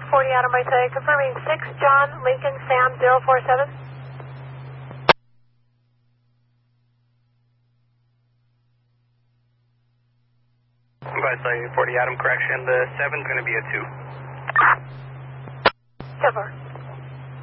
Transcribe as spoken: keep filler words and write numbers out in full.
forty Adam by say, confirming six John Lincoln Sam zero four seven. By say forty Adam, correction, the seven's going to be a two. Silver.